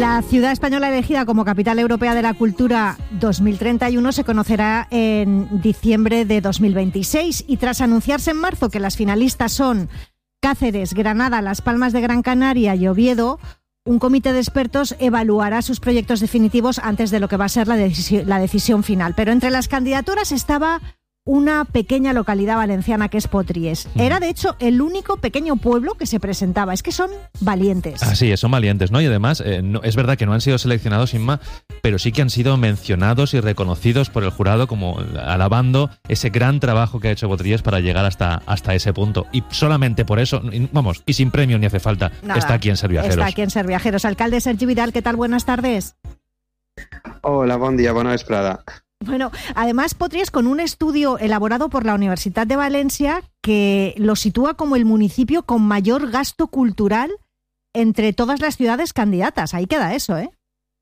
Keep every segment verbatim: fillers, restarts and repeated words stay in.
La ciudad española elegida como Capital Europea de la Cultura dos mil treinta y uno se conocerá en diciembre de dos mil veintiséis y tras anunciarse en marzo que las finalistas son Cáceres, Granada, Las Palmas de Gran Canaria y Oviedo, un comité de expertos evaluará sus proyectos definitivos antes de lo que va a ser la, decisi- la decisión final. Pero entre las candidaturas estaba una pequeña localidad valenciana que es Potries. Era, de hecho, el único pequeño pueblo que se presentaba. Es que son valientes. Así es, son valientes, ¿no? Y además, eh, no, es verdad que no han sido seleccionados, Inma, pero sí que han sido mencionados y reconocidos por el jurado como alabando ese gran trabajo que ha hecho Potries para llegar hasta, hasta ese punto. Y solamente por eso, vamos, y sin premio ni hace falta, Nada, está aquí en Ser Viajeros. Está aquí en Ser Viajeros. Alcalde Sergi Vidal, ¿qué tal? Buenas tardes. Hola, bon dia, bona vesprada. Bueno, además Potries con un estudio elaborado por la Universidad de Valencia que lo sitúa como el municipio con mayor gasto cultural entre todas las ciudades candidatas. Ahí queda eso, ¿eh?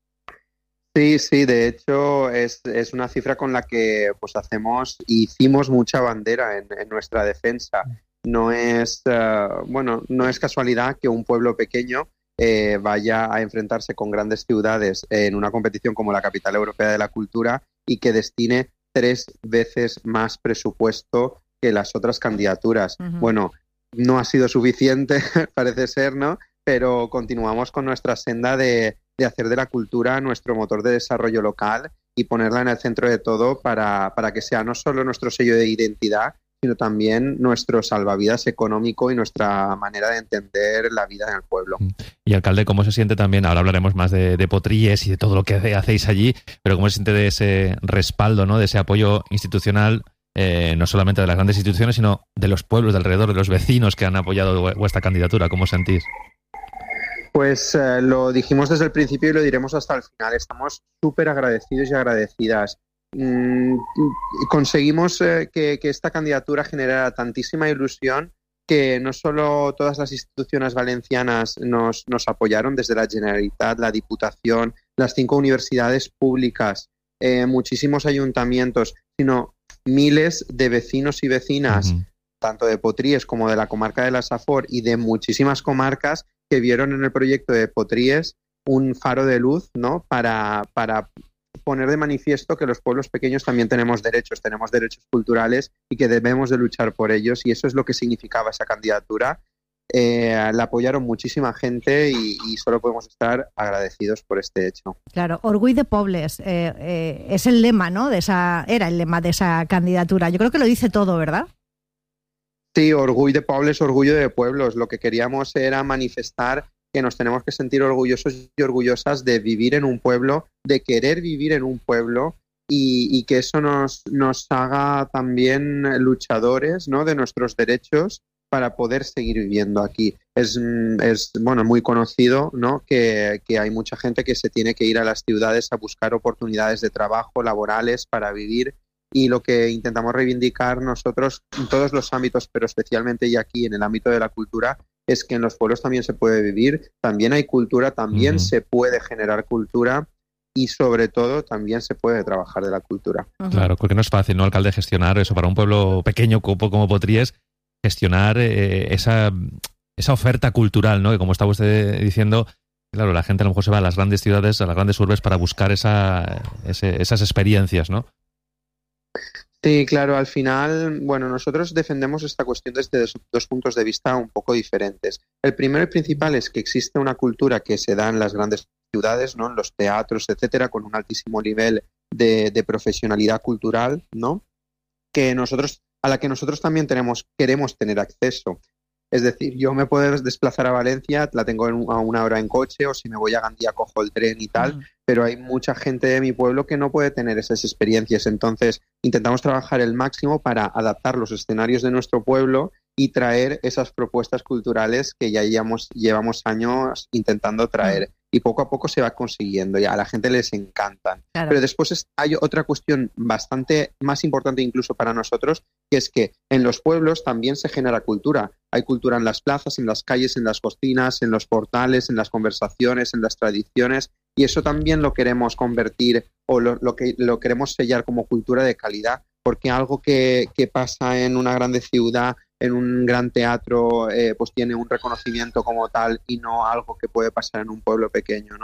Sí, sí, de hecho es, es una cifra con la que pues hacemos, hicimos mucha bandera en, en nuestra defensa. No es, uh, bueno, no es casualidad que un pueblo pequeño eh, vaya a enfrentarse con grandes ciudades en una competición como la Capital Europea de la Cultura y que destine tres veces más presupuesto que las otras candidaturas. Uh-huh. Bueno, no ha sido suficiente, parece ser, ¿no? Pero continuamos con nuestra senda de, de hacer de la cultura nuestro motor de desarrollo local y ponerla en el centro de todo para, para que sea no solo nuestro sello de identidad, sino también nuestro salvavidas económico y nuestra manera de entender la vida en el pueblo. Y alcalde, ¿cómo se siente también? Ahora hablaremos más de, de Potries y de todo lo que hacéis allí, pero ¿cómo se siente de ese respaldo, ¿no? De ese apoyo institucional, eh, no solamente de las grandes instituciones, sino de los pueblos de alrededor, de los vecinos que han apoyado vuestra candidatura? ¿Cómo os sentís? Pues eh, lo dijimos desde el principio y lo diremos hasta el final. Estamos súper agradecidos y agradecidas. Mm, conseguimos eh, que, que esta candidatura generara tantísima ilusión que no solo todas las instituciones valencianas nos, nos apoyaron, desde la Generalitat, la Diputación, las cinco universidades públicas, eh, muchísimos ayuntamientos, sino miles de vecinos y vecinas, uh-huh. tanto de Potries como de la comarca de la Safor y de muchísimas comarcas que vieron en el proyecto de Potries un faro de luz, ¿no? para, para poner de manifiesto que los pueblos pequeños también tenemos derechos, tenemos derechos culturales y que debemos de luchar por ellos, y eso es lo que significaba esa candidatura. Eh, la apoyaron muchísima gente y, y solo podemos estar agradecidos por este hecho. Claro, Orgull de Pobles eh, eh, es el lema, ¿no? De esa, era el lema de esa candidatura. Yo creo que lo dice todo, ¿verdad? Sí, Orgull de Pobles, orgullo de pueblos. Lo que queríamos era manifestar que nos tenemos que sentir orgullosos y orgullosas de vivir en un pueblo, de querer vivir en un pueblo y, y que eso nos, nos haga también luchadores, ¿no? De nuestros derechos para poder seguir viviendo aquí. Es, es bueno, muy conocido, ¿no? que, que hay mucha gente que se tiene que ir a las ciudades a buscar oportunidades de trabajo, laborales, para vivir, y lo que intentamos reivindicar nosotros en todos los ámbitos, pero especialmente y aquí en el ámbito de la cultura, es que en los pueblos también se puede vivir, también hay cultura, también uh-huh. se puede generar cultura y sobre todo también se puede trabajar de la cultura. Uh-huh. Claro, porque no es fácil, ¿no, alcalde, gestionar eso para un pueblo pequeño como, como Potries, gestionar eh, esa, esa oferta cultural, ¿no? Que como estaba usted diciendo, claro, la gente a lo mejor se va a las grandes ciudades, a las grandes urbes para buscar esa, ese, esas experiencias, ¿no? Sí, claro, al final, bueno, nosotros defendemos esta cuestión desde dos, dos puntos de vista un poco diferentes. El primero y principal es que existe una cultura que se da en las grandes ciudades, ¿no? En los teatros, etcétera, con un altísimo nivel de, de profesionalidad cultural, ¿no? Que nosotros, a la que nosotros también tenemos, queremos tener acceso. Es decir, yo me puedo desplazar a Valencia, la tengo en, a una hora en coche, o si me voy a Gandía cojo el tren y tal, uh-huh. pero hay mucha gente de mi pueblo que no puede tener esas experiencias. Entonces, intentamos trabajar el máximo para adaptar los escenarios de nuestro pueblo y traer esas propuestas culturales que ya llevamos, llevamos años intentando traer. Uh-huh. Y poco a poco se va consiguiendo, y a la gente les encantan. Claro. Pero después hay otra cuestión bastante más importante incluso para nosotros, que es que en los pueblos también se genera cultura. Hay cultura en las plazas, en las calles, en las cocinas, en los portales, en las conversaciones, en las tradiciones, y eso también lo queremos convertir o lo, lo que lo queremos sellar como cultura de calidad, porque algo que, que pasa en una grande ciudad, en un gran teatro, eh, pues tiene un reconocimiento como tal y no algo que puede pasar en un pueblo pequeño, ¿no?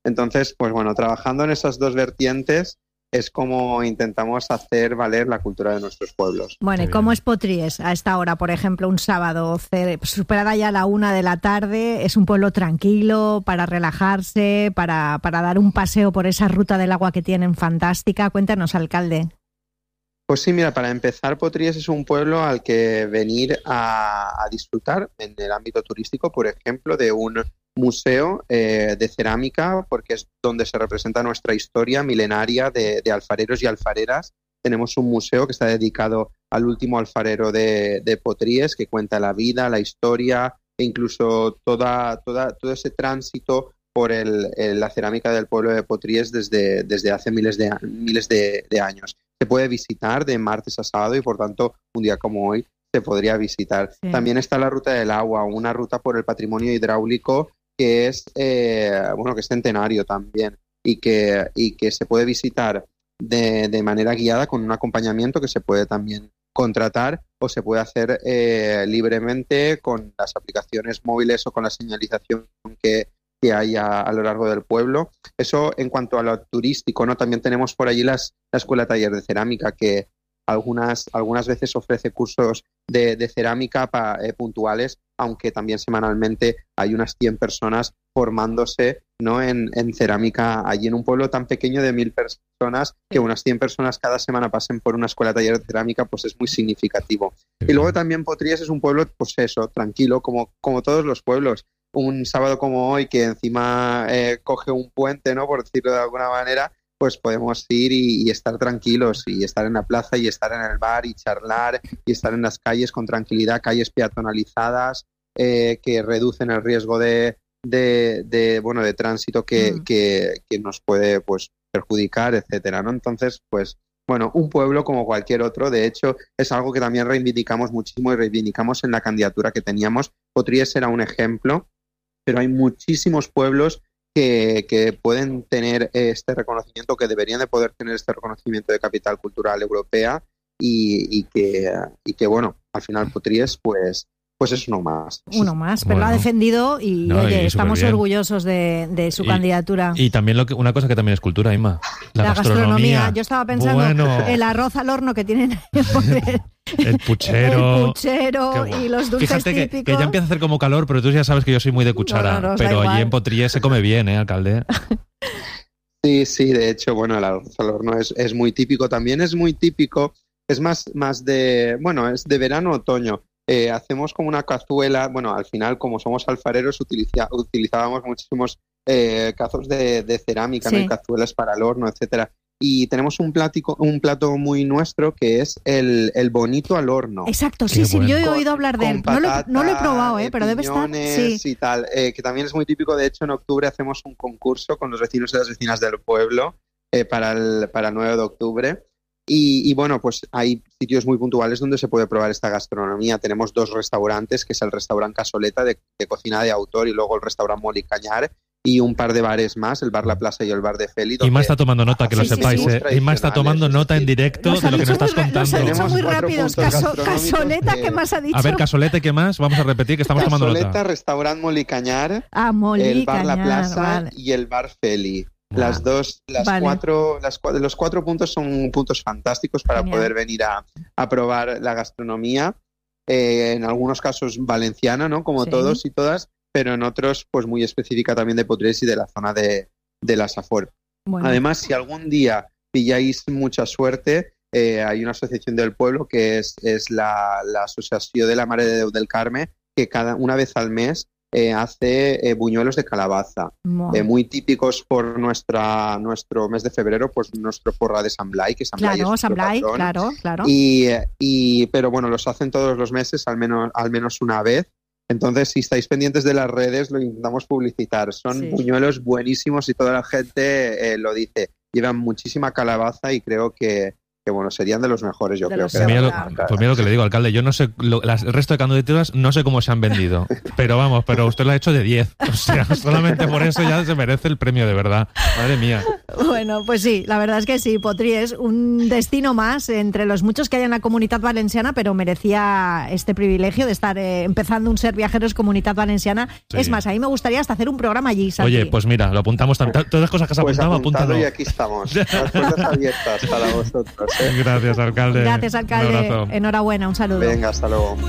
Entonces, pues bueno, trabajando en esas dos vertientes es como intentamos hacer valer la cultura de nuestros pueblos. Bueno, ¿y cómo es Potries a esta hora, por ejemplo, un sábado, superada ya la una de la tarde? ¿Es un pueblo tranquilo para relajarse, para, para dar un paseo por esa ruta del agua que tienen fantástica? Cuéntanos, alcalde. Pues sí, mira, para empezar, Potries es un pueblo al que venir a, a disfrutar en el ámbito turístico, por ejemplo, de un museo eh, de cerámica, porque es donde se representa nuestra historia milenaria de, de alfareros y alfareras. Tenemos un museo que está dedicado al último alfarero de, de Potries, que cuenta la vida, la historia e incluso toda, toda, todo ese tránsito por el, el, la cerámica del pueblo de Potries desde, desde hace miles, de, miles de, de años. Se puede visitar de martes a sábado y, por tanto, un día como hoy se podría visitar. Sí. También está la Ruta del Agua, una ruta por el patrimonio hidráulico que es eh, bueno, que es centenario también y que, y que se puede visitar de, de manera guiada con un acompañamiento que se puede también contratar o se puede hacer eh, libremente con las aplicaciones móviles o con la señalización que, que hay a, a lo largo del pueblo. Eso en cuanto a lo turístico, ¿no? También tenemos por allí las, la Escuela Taller de Cerámica, que algunas, algunas veces ofrece cursos de, de cerámica pa, eh, puntuales, aunque también semanalmente hay unas cien personas formándose, ¿no? en, en cerámica allí en un pueblo tan pequeño de mil personas, que unas cien personas cada semana pasen por una escuela taller de cerámica, pues es muy significativo. Y luego también Potries es un pueblo, pues eso, tranquilo, como, como todos los pueblos. Un sábado como hoy, que encima eh, coge un puente, ¿no? Por decirlo de alguna manera, pues podemos ir y, y estar tranquilos y estar en la plaza y estar en el bar y charlar y estar en las calles con tranquilidad, calles peatonalizadas eh, que reducen el riesgo de, de, de bueno de tránsito que, mm. que, que nos puede pues perjudicar, etcétera, ¿no? Entonces, pues bueno, un pueblo como cualquier otro. De hecho, es algo que también reivindicamos muchísimo y reivindicamos en la candidatura que teníamos. Potries era un ejemplo, pero hay muchísimos pueblos Que, que pueden tener este reconocimiento, que deberían de poder tener este reconocimiento de capital cultural europea y, y, que, y que, bueno, al final Potries, pues, pues es uno más. Uno más, pero bueno, lo ha defendido y, no, oye, y estamos bien. orgullosos de, de su y, candidatura. Y también lo que, una cosa que también es cultura, Inma, la, la gastronomía. gastronomía. Yo estaba pensando bueno. el arroz al horno que tienen el puchero, el puchero y los dulces Fíjate típicos. Que, que ya empieza a hacer como calor, pero tú ya sabes que yo soy muy de cuchara. No, no, no, pero allí en Potries se come bien, ¿eh, alcalde? Sí, sí, de hecho, bueno, el arroz al horno es, es muy típico. También es muy típico, es más, más de, bueno, es de verano, otoño. Eh, hacemos como una cazuela, bueno, al final, como somos alfareros, utiliza, utilizábamos muchísimos eh, cazos de, de cerámica, sí. ¿no? Y cazuelas para el horno, etcétera. Y tenemos un platico, un plato muy nuestro que es el, el bonito al horno. Exacto, sí, Qué sí, bueno. Yo he oído hablar de él. No lo, no lo he probado, ¿eh? Pero debe estar. Sí. Y tal, eh, que también es muy típico. De hecho, en octubre hacemos un concurso con los vecinos y las vecinas del pueblo eh, para, el, para el nueve de octubre. Y, y bueno, pues hay sitios muy puntuales donde se puede probar esta gastronomía. Tenemos dos restaurantes, que es el restaurante Casoleta de, de cocina de autor y luego el restaurante Moli Cañar, y un par de bares más, el bar La Plaza y el bar de Feli. Inma está tomando nota, que lo sí, sepáis. Sí, sí. Inma está tomando nota en directo de lo que nos estás muy, contando. Nos ha dicho muy rápidos. Caso, casoleta, que... ¿qué más ha dicho? A ver, Casoleta, ¿qué más? Vamos a repetir que estamos Casoleta, tomando nota. Casoleta, restaurante Moli Cañar, ah, Moli el bar Cañar, La Plaza vale. y el bar Feli. Las dos, las vale. cuatro, las, los cuatro puntos son puntos fantásticos para Genial. poder venir a, a probar la gastronomía. Eh, en algunos casos valenciana, ¿no? Como sí. todos y todas, pero en otros, pues muy específica también de Potries y de la zona de, de la Safor. Bueno. Además, si algún día pilláis mucha suerte, eh, hay una asociación del pueblo que es, es la, la Asociación de la Mare de Déu del Carme, que cada una vez al mes Eh, hace eh, buñuelos de calabaza, eh, muy típicos por nuestra nuestro mes de febrero, pues nuestro porra de San Blai, que San Blai claro, es San Blai, patrón. claro, claro. Y, y, pero bueno, los hacen todos los meses, al menos, al menos una vez. Entonces, si estáis pendientes de las redes, lo intentamos publicitar. Son sí. buñuelos buenísimos y toda la gente eh, lo dice. Llevan muchísima calabaza y creo que que bueno, serían de los mejores, yo De creo los que Pues mira, seguro. lo, pues mira lo que le digo, alcalde, yo no sé, lo, las, el resto de candidaturas no sé cómo se han vendido, pero vamos, pero usted lo ha hecho de diez, o sea, solamente por eso ya se merece el premio de verdad, madre mía. Bueno, pues sí, la verdad es que sí, Potri es un destino más entre los muchos que hay en la Comunitat Valenciana, pero merecía este privilegio de estar eh, empezando un Ser Viajeros Comunitat Valenciana. Sí. Es más, a mí me gustaría hasta hacer un programa allí, Santi. Oye, pues mira, lo apuntamos también, todas las cosas que has Pues apuntado, apuntado apúntalo. y aquí estamos. Las puertas abiertas para vosotros, ¿eh? Gracias, alcalde. Gracias, Un alcalde. abrazo. Enhorabuena, un saludo. Venga, hasta luego.